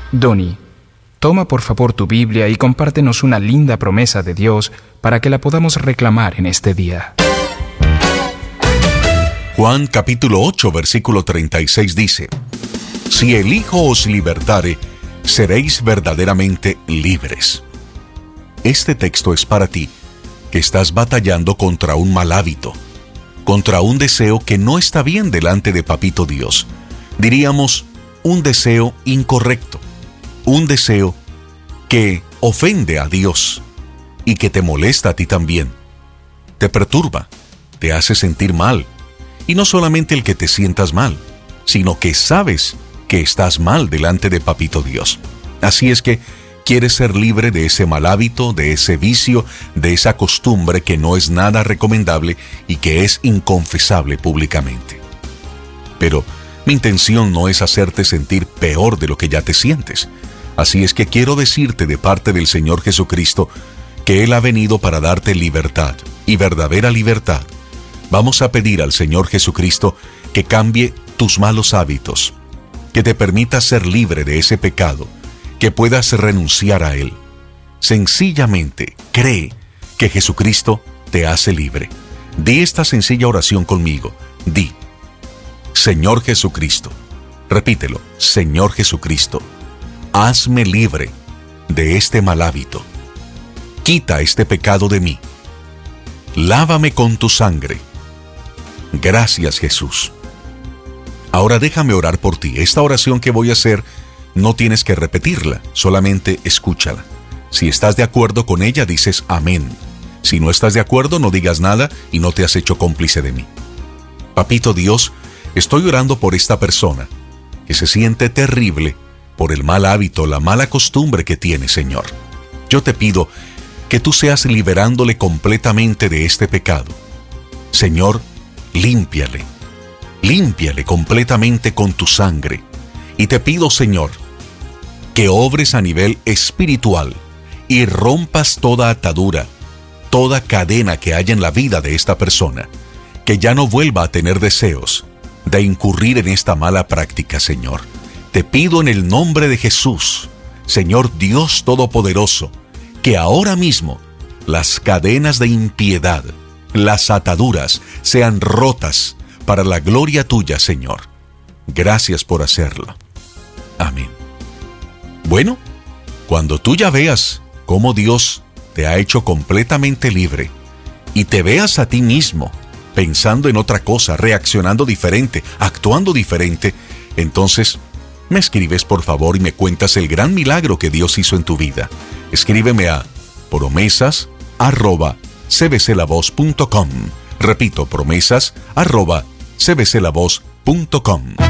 Donnie, toma por favor tu Biblia y compártenos una linda promesa de Dios para que la podamos reclamar en este día. Juan capítulo 8, versículo 36 dice: Si el Hijo os libertare, seréis verdaderamente libres. Este texto es para ti, que estás batallando contra un mal hábito, contra un deseo que no está bien delante de Papito Dios. Diríamos, un deseo incorrecto, un deseo que ofende a Dios y que te molesta a ti también. Te perturba, te hace sentir mal. Y no solamente el que te sientas mal, sino que sabes que estás mal delante de Papito Dios. Así es que quieres ser libre de ese mal hábito, de ese vicio, de esa costumbre que no es nada recomendable y que es inconfesable públicamente. Pero mi intención no es hacerte sentir peor de lo que ya te sientes. Así es que quiero decirte de parte del Señor Jesucristo que Él ha venido para darte libertad y verdadera libertad. Vamos a pedir al Señor Jesucristo que cambie tus malos hábitos, que te permita ser libre de ese pecado, que puedas renunciar a él. Sencillamente cree que Jesucristo te hace libre. Di esta sencilla oración conmigo. Di: Señor Jesucristo. Repítelo: Señor Jesucristo, hazme libre de este mal hábito. Quita este pecado de mí. Lávame con tu sangre. Gracias, Jesús. Ahora déjame orar por ti. Esta oración que voy a hacer no tienes que repetirla, solamente escúchala. Si estás de acuerdo con ella, dices amén. Si no estás de acuerdo, no digas nada y no te has hecho cómplice de mí. Papito Dios, estoy orando por esta persona que se siente terrible por el mal hábito, la mala costumbre que tiene, Señor. Yo te pido que tú seas liberándole completamente de este pecado. Señor, límpiale completamente con tu sangre. Y te pido, Señor, que obres a nivel espiritual y rompas toda atadura, toda cadena que haya en la vida de esta persona, que ya no vuelva a tener deseos de incurrir en esta mala práctica, Señor. Te pido en el nombre de Jesús, Señor Dios Todopoderoso, que ahora mismo las cadenas de impiedad, las ataduras sean rotas para la gloria tuya, Señor. Gracias por hacerlo. Amén. Bueno, cuando tú ya veas cómo Dios te ha hecho completamente libre y te veas a ti mismo pensando en otra cosa, reaccionando diferente, actuando diferente, entonces me escribes por favor y me cuentas el gran milagro que Dios hizo en tu vida. Escríbeme a promesas@cbclavoz.com. Repito, promesas@cbclavoz.com.